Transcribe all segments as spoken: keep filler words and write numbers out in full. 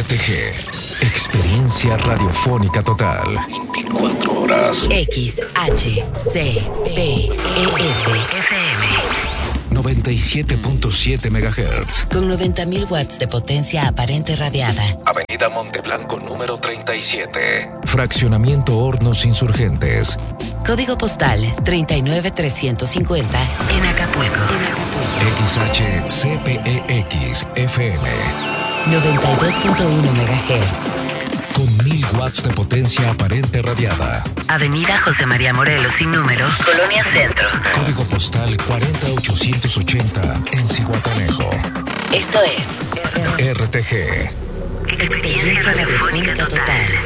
R T G, experiencia radiofónica total. veinticuatro horas. X H C P E S F M noventa y siete punto siete megahertz. con noventa mil watts de potencia aparente radiada. Avenida Monteblanco número treinta y siete. Fraccionamiento Hornos Insurgentes. Código postal treinta y nueve trescientos cincuenta en Acapulco. X H C P E X F M. noventa y dos punto uno megahertz. Con mil watts de potencia aparente radiada. Avenida José María Morelos sin número, Colonia Centro. Código postal cuarenta ochocientos ochenta en Zihuatanejo. Esto es R T G. Experiencia radiofónica total.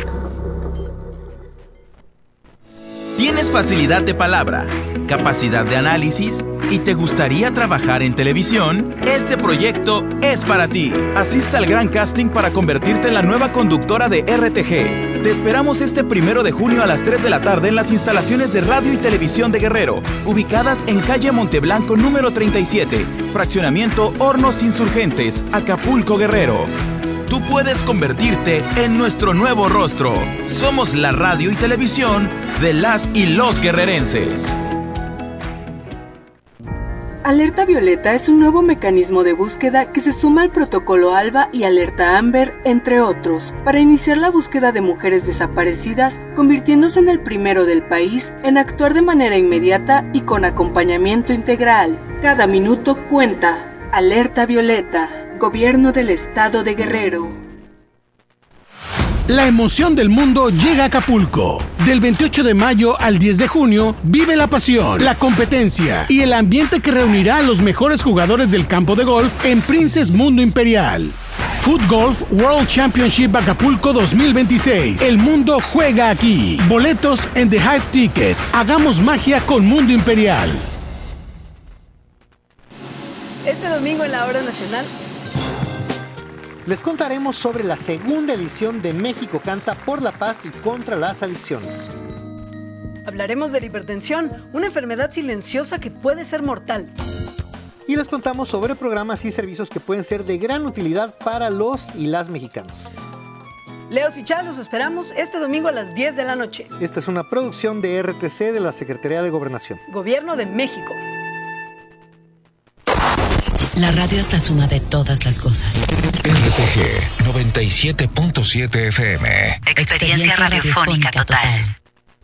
¿Tienes facilidad de palabra, capacidad de análisis y te gustaría trabajar en televisión? Este proyecto es para ti. Asista al gran casting para convertirte en la nueva conductora de R T G. Te esperamos este primero de junio a las tres de la tarde en las instalaciones de Radio y Televisión de Guerrero, ubicadas en calle Monteblanco número treinta y siete, fraccionamiento Hornos Insurgentes, Acapulco, Guerrero. Tú puedes convertirte en nuestro nuevo rostro. Somos la radio y televisión de las y los guerrerenses. Alerta Violeta es un nuevo mecanismo de búsqueda que se suma al protocolo ALBA y Alerta Amber, entre otros, para iniciar la búsqueda de mujeres desaparecidas, convirtiéndose en el primero del país en actuar de manera inmediata y con acompañamiento integral. Cada minuto cuenta. Alerta Violeta, Gobierno del Estado de Guerrero. La emoción del mundo llega a Acapulco. Del veintiocho de mayo al diez de junio, vive la pasión, la competencia y el ambiente que reunirá a los mejores jugadores del campo de golf en Princess Mundo Imperial. Foot Golf World Championship Acapulco dos mil veintiséis. El mundo juega aquí. Boletos en The Hive Tickets. Hagamos magia con Mundo Imperial. Este domingo en la Hora Nacional les contaremos sobre la segunda edición de México Canta por la Paz y contra las Adicciones. hablaremos de la hipertensión, una enfermedad silenciosa que puede ser mortal. Y les contamos sobre programas y servicios que pueden ser de gran utilidad para los y las mexicanas. Leos y Chá, los esperamos este domingo a las diez de la noche. Esta es una producción de R T C de la Secretaría de Gobernación. Gobierno de México. La radio es la suma de todas las cosas. R T G noventa y siete punto siete F M. Experiencia radiofónica total.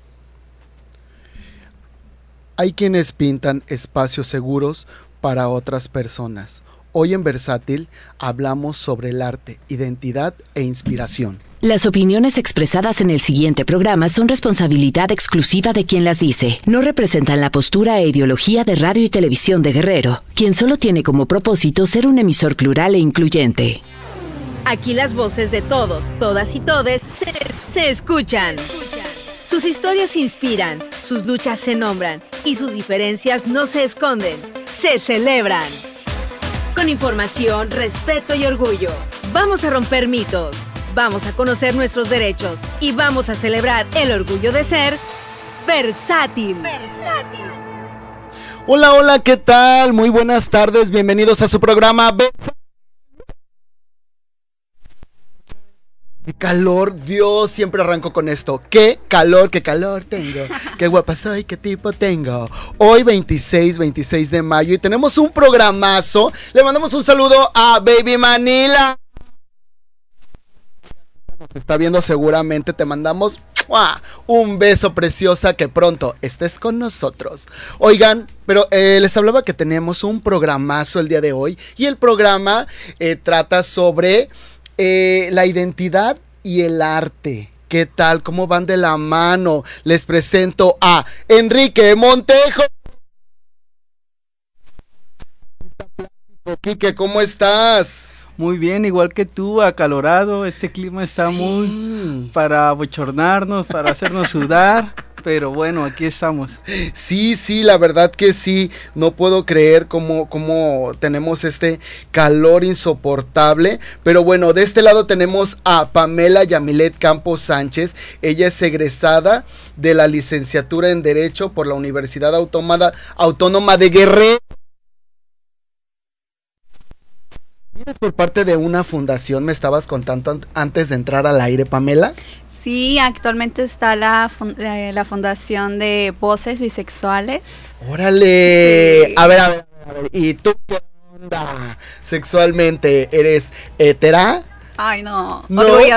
Hay quienes pintan espacios seguros para otras personas. Hoy en Versátil hablamos sobre el arte, identidad e inspiración. Las opiniones expresadas en el siguiente programa son responsabilidad exclusiva de quien las dice. No representan la postura e ideología de Radio y Televisión de Guerrero, quien solo tiene como propósito ser un emisor plural e incluyente. Aquí las voces de todos, todas y todes se, se escuchan. Sus historias se inspiran, sus luchas se nombran y sus diferencias no se esconden, se celebran. Con información, respeto y orgullo, vamos a romper mitos. Vamos a conocer nuestros derechos y vamos a celebrar el orgullo de ser versátil. Versátil. Hola, hola, ¿qué tal? Muy buenas tardes, bienvenidos a su programa Versátil. ¡Qué calor! Dios, siempre arranco con esto. ¡Qué calor, qué calor tengo! ¡Qué guapa soy, qué tipo tengo! Hoy veintiséis, veintiséis de mayo y tenemos un programazo. Le mandamos un saludo a Baby Manila. Nos está viendo seguramente, te mandamos ¡mua! Un beso preciosa, que pronto estés con nosotros. Oigan, pero eh, les hablaba que tenemos un programazo el día de hoy y el programa eh, trata sobre eh, la identidad y el arte. ¿Qué tal? ¿Cómo van de la mano? Les presento a Enrique Montejo. Quique, ¿cómo estás? Muy bien, igual que tú, acalorado. Este clima está sí. muy para abochornarnos, para hacernos sudar, pero bueno, aquí estamos. Sí, sí, la verdad que sí, no puedo creer cómo, cómo tenemos este calor insoportable, pero bueno, de este lado tenemos a Pamela Yamilet Campos Sánchez. Ella es egresada de la licenciatura en Derecho por la Universidad Autónoma, Autónoma de Guerrero. vienes por parte de una fundación, me estabas contando antes de entrar al aire, Pamela. Sí, actualmente está la, fun- la, la fundación de Voces Bisexuales. ¡Órale! Sí. A ver, a ver, a ver. ¿Y tú qué onda? Sexualmente, ¿eres hetera? Ay, no. No. Orgullo-